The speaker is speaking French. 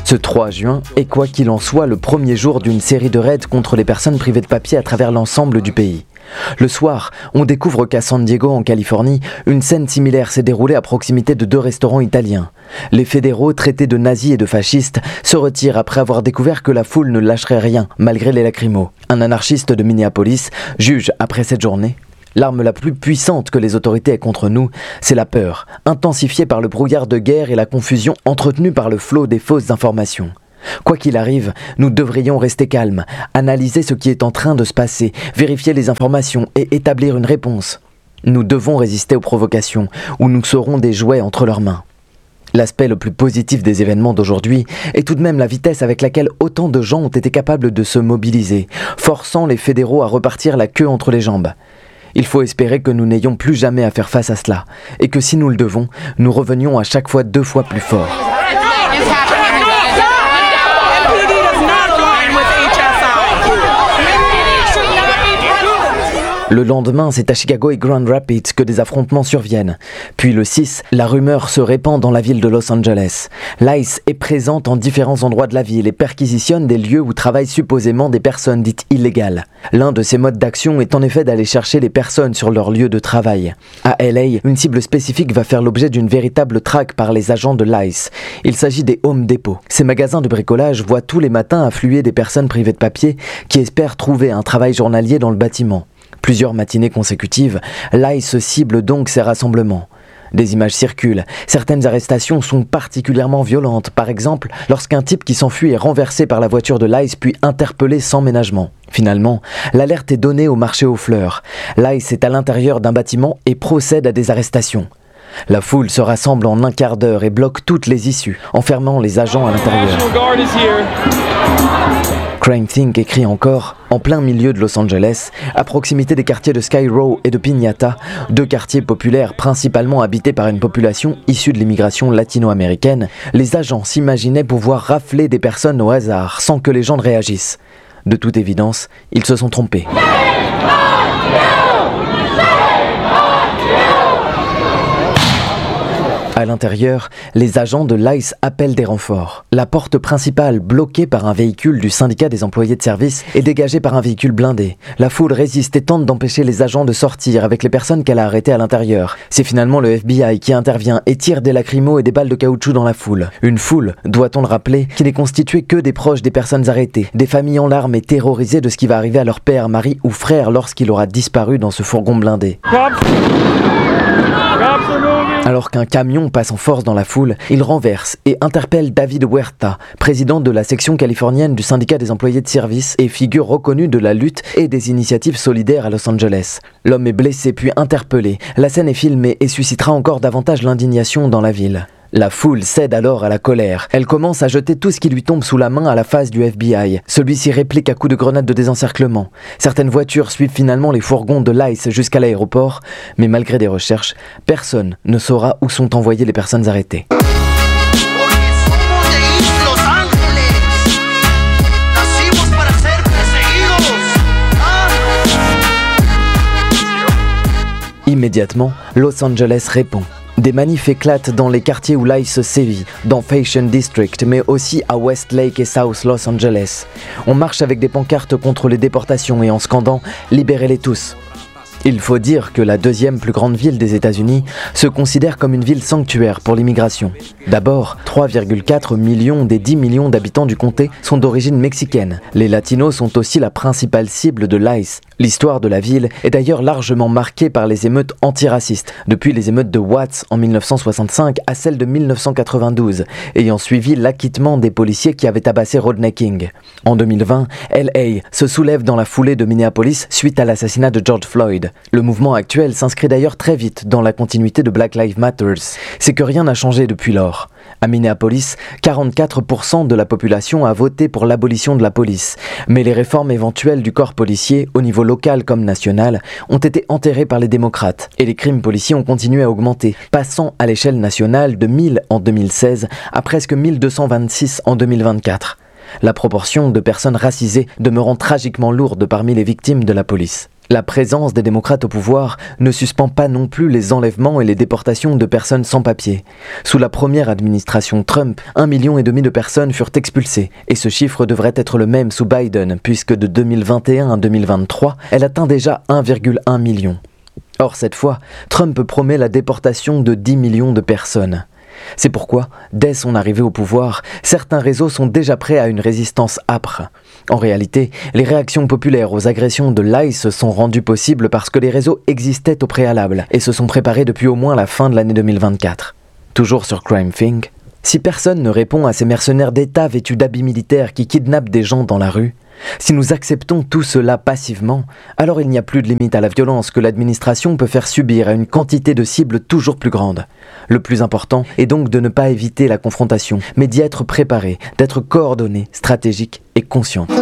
Ce 3 juin est quoi qu'il en soit le premier jour d'une série de raids contre les personnes privées de papier à travers l'ensemble du pays. Le soir, on découvre qu'à San Diego, en Californie, une scène similaire s'est déroulée à proximité de 2 restaurants italiens. Les fédéraux, traités de nazis et de fascistes, se retirent après avoir découvert que la foule ne lâcherait rien, malgré les lacrymos. Un anarchiste de Minneapolis juge, après cette journée, l'arme la plus puissante que les autorités aient contre nous, c'est la peur, intensifiée par le brouillard de guerre et la confusion entretenue par le flot des fausses informations. Quoi qu'il arrive, nous devrions rester calmes, analyser ce qui est en train de se passer, vérifier les informations et établir une réponse. Nous devons résister aux provocations, ou nous serons des jouets entre leurs mains. L'aspect le plus positif des événements d'aujourd'hui est tout de même la vitesse avec laquelle autant de gens ont été capables de se mobiliser, forçant les fédéraux à repartir la queue entre les jambes. Il faut espérer que nous n'ayons plus jamais à faire face à cela, et que si nous le devons, nous revenions à chaque fois 2 fois plus fort. Le lendemain, c'est à Chicago et Grand Rapids que des affrontements surviennent. Puis le 6, la rumeur se répand dans la ville de Los Angeles. L'ICE est présente en différents endroits de la ville et perquisitionne des lieux où travaillent supposément des personnes dites illégales. L'un de ces modes d'action est en effet d'aller chercher les personnes sur leur lieu de travail. À LA, une cible spécifique va faire l'objet d'une véritable traque par les agents de l'ICE. Il s'agit des Home Depot. Ces magasins de bricolage voient tous les matins affluer des personnes privées de papier qui espèrent trouver un travail journalier dans le bâtiment. Plusieurs matinées consécutives, l'ICE cible donc ces rassemblements. Des images circulent. Certaines arrestations sont particulièrement violentes. Par exemple, lorsqu'un type qui s'enfuit est renversé par la voiture de l'ICE puis interpellé sans ménagement. Finalement, l'alerte est donnée au marché aux fleurs. L'ICE est à l'intérieur d'un bâtiment et procède à des arrestations. La foule se rassemble en un quart d'heure et bloque toutes les issues, enfermant les agents à l'intérieur. Crime Think écrit encore, en plein milieu de Los Angeles, à proximité des quartiers de Sky Row et de Piñata, 2 quartiers populaires principalement habités par une population issue de l'immigration latino-américaine, les agents s'imaginaient pouvoir rafler des personnes au hasard sans que les gens ne réagissent. De toute évidence, ils se sont trompés. À l'intérieur, les agents de l'ICE appellent des renforts. La porte principale, bloquée par un véhicule du syndicat des employés de service, est dégagée par un véhicule blindé. La foule résiste et tente d'empêcher les agents de sortir avec les personnes qu'elle a arrêtées à l'intérieur. C'est finalement le FBI qui intervient et tire des lacrymos et des balles de caoutchouc dans la foule. Une foule, doit-on le rappeler, qui n'est constituée que des proches des personnes arrêtées, des familles en larmes et terrorisées de ce qui va arriver à leur père, mari ou frère lorsqu'il aura disparu dans ce fourgon blindé. Alors qu'un camion passe en force dans la foule, il renverse et interpelle David Huerta, président de la section californienne du syndicat des employés de service et figure reconnue de la lutte et des initiatives solidaires à Los Angeles. L'homme est blessé puis interpellé. La scène est filmée et suscitera encore davantage l'indignation dans la ville. La foule cède alors à la colère. Elle commence à jeter tout ce qui lui tombe sous la main à la face du FBI. Celui-ci réplique à coups de grenades de désencerclement. Certaines voitures suivent finalement les fourgons de l'ICE jusqu'à l'aéroport, mais malgré des recherches, personne ne saura où sont envoyées les personnes arrêtées. Immédiatement, Los Angeles répond. Des manifs éclatent dans les quartiers où l'ICE sévit, dans Fashion District, mais aussi à Westlake et South Los Angeles. On marche avec des pancartes contre les déportations et en scandant « Libérez-les tous ». Il faut dire que la 2e plus grande ville des États-Unis se considère comme une ville sanctuaire pour l'immigration. D'abord, 3,4 millions des 10 millions d'habitants du comté sont d'origine mexicaine. Les latinos sont aussi la principale cible de l'ICE. L'histoire de la ville est d'ailleurs largement marquée par les émeutes antiracistes, depuis les émeutes de Watts en 1965 à celles de 1992, ayant suivi l'acquittement des policiers qui avaient tabassé Rodney King. En 2020, LA se soulève dans la foulée de Minneapolis suite à l'assassinat de George Floyd. Le mouvement actuel s'inscrit d'ailleurs très vite dans la continuité de Black Lives Matter. C'est que rien n'a changé depuis lors. À Minneapolis, 44% de la population a voté pour l'abolition de la police. Mais les réformes éventuelles du corps policier, au niveau local comme national, ont été enterrées par les démocrates. Et les crimes policiers ont continué à augmenter, passant à l'échelle nationale de 1000 en 2016 à presque 1226 en 2024. la proportion de personnes racisées demeurant tragiquement lourde parmi les victimes de la police. La présence des démocrates au pouvoir ne suspend pas non plus les enlèvements et les déportations de personnes sans papier. Sous la première administration Trump, 1,5 million de personnes furent expulsées, et ce chiffre devrait être le même sous Biden, puisque de 2021 à 2023, elle atteint déjà 1,1 million. Or cette fois, Trump promet la déportation de 10 millions de personnes. C'est pourquoi, dès son arrivée au pouvoir, certains réseaux sont déjà prêts à une résistance âpre. En réalité, les réactions populaires aux agressions de l'ICE sont rendues possibles parce que les réseaux existaient au préalable et se sont préparés depuis au moins la fin de l'année 2024. Toujours sur CrimethInc, si personne ne répond à ces mercenaires d'État vêtus d'habits militaires qui kidnappent des gens dans la rue, si nous acceptons tout cela passivement, alors il n'y a plus de limite à la violence que l'administration peut faire subir à une quantité de cibles toujours plus grande. Le plus important est donc de ne pas éviter la confrontation, mais d'y être préparé, d'être coordonné, stratégique et conscient.